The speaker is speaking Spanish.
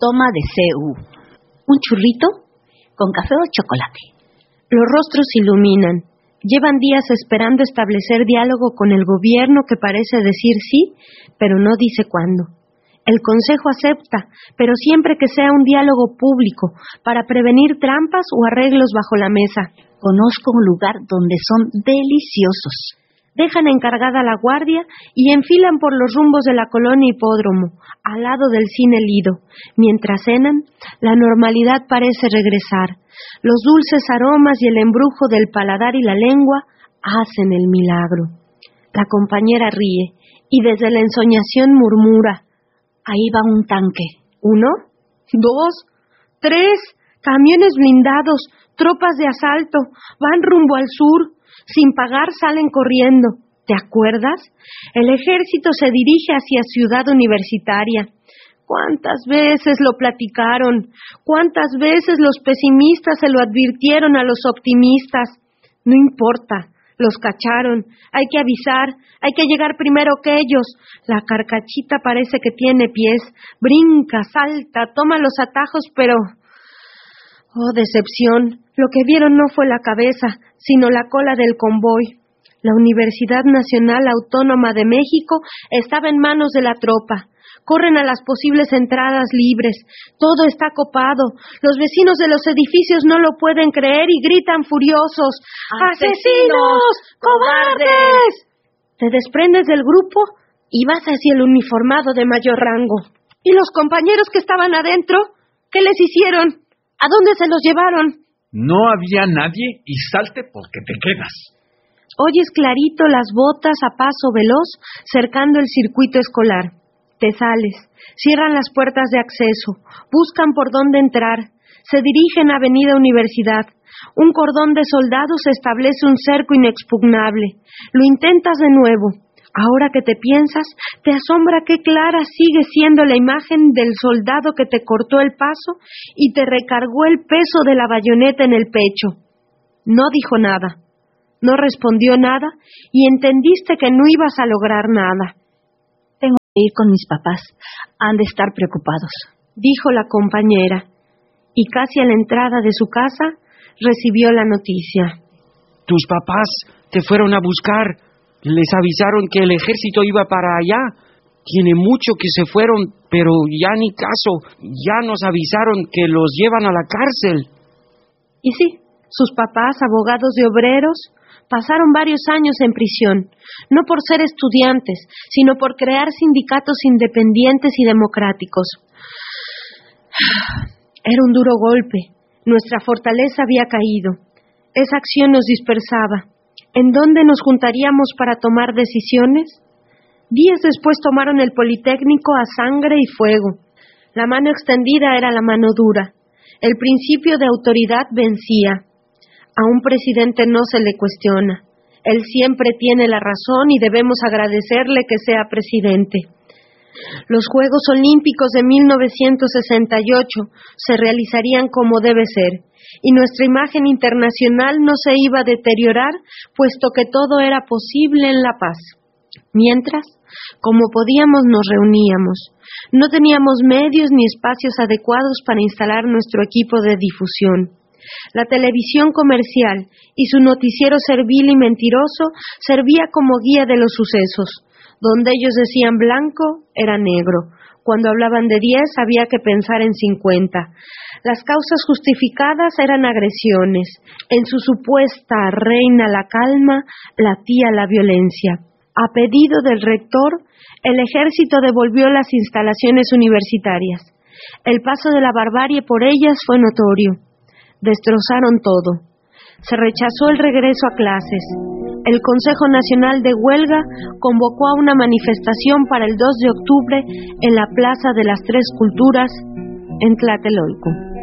toma de CU. ¿Un churrito? ¿Con café o chocolate? Los rostros se iluminan. Llevan días esperando establecer diálogo con el gobierno que parece decir sí, pero no dice cuándo. El Consejo acepta, pero siempre que sea un diálogo público, para prevenir trampas o arreglos bajo la mesa. Conozco un lugar donde son deliciosos. Dejan encargada la guardia y enfilan por los rumbos de la colonia Hipódromo, al lado del cine Lido. Mientras cenan, la normalidad parece regresar. Los dulces aromas y el embrujo del paladar y la lengua hacen el milagro. La compañera ríe y desde la ensoñación murmura: ahí va un tanque. 1, 2, 3, camiones blindados, tropas de asalto, van rumbo al sur. Sin pagar salen corriendo. ¿Te acuerdas? El ejército se dirige hacia Ciudad Universitaria. ¿Cuántas veces lo platicaron? ¿Cuántas veces los pesimistas se lo advirtieron a los optimistas? No importa, los cacharon. Hay que avisar, hay que llegar primero que ellos. La carcachita parece que tiene pies. Brinca, salta, toma los atajos, pero... ¡oh, decepción! Lo que vieron no fue la cabeza, sino la cola del convoy. La Universidad Nacional Autónoma de México estaba en manos de la tropa. Corren a las posibles entradas libres. Todo está copado. Los vecinos de los edificios no lo pueden creer y gritan furiosos: ¡asesinos! ¡Cobardes! Te desprendes del grupo y vas hacia el uniformado de mayor rango. ¿Y los compañeros que estaban adentro? ¿Qué les hicieron? ¿A dónde se los llevaron? No había nadie y salte porque te quedas. Oyes clarito las botas a paso veloz cercando el circuito escolar. Te sales, cierran las puertas de acceso, buscan por dónde entrar, se dirigen a Avenida Universidad. Un cordón de soldados establece un cerco inexpugnable. Lo intentas de nuevo. Ahora que te piensas, te asombra qué clara sigue siendo la imagen del soldado que te cortó el paso y te recargó el peso de la bayoneta en el pecho. No dijo nada, no respondió nada y entendiste que no ibas a lograr nada. Tengo que ir con mis papás, han de estar preocupados, dijo la compañera, y casi a la entrada de su casa recibió la noticia. Tus papás te fueron a buscar. Les avisaron que el ejército iba para allá. Tiene mucho que se fueron, pero ya ni caso. Ya nos avisaron que los llevan a la cárcel. Y sí, sus papás, abogados de obreros, pasaron varios años en prisión, no por ser estudiantes, sino por crear sindicatos independientes y democráticos. Era un duro golpe. Nuestra fortaleza había caído. Esa acción nos dispersaba. ¿En dónde nos juntaríamos para tomar decisiones? Días después tomaron el Politécnico a sangre y fuego. La mano extendida era la mano dura. El principio de autoridad vencía. A un presidente no se le cuestiona. Él siempre tiene la razón y debemos agradecerle que sea presidente. Los Juegos Olímpicos de 1968 se realizarían como debe ser, y nuestra imagen internacional no se iba a deteriorar, puesto que todo era posible en la paz. Mientras, como podíamos, nos reuníamos. No teníamos medios ni espacios adecuados para instalar nuestro equipo de difusión. La televisión comercial y su noticiero servil y mentiroso servía como guía de los sucesos. Donde ellos decían blanco, era negro. Cuando hablaban de 10, había que pensar en 50. Las causas justificadas eran agresiones. En su supuesta reina la calma, latía la violencia. A pedido del rector, el ejército devolvió las instalaciones universitarias. El paso de la barbarie por ellas fue notorio. Destrozaron todo. Se rechazó el regreso a clases. El Consejo Nacional de Huelga convocó a una manifestación para el 2 de octubre en la Plaza de las Tres Culturas, en Tlatelolco.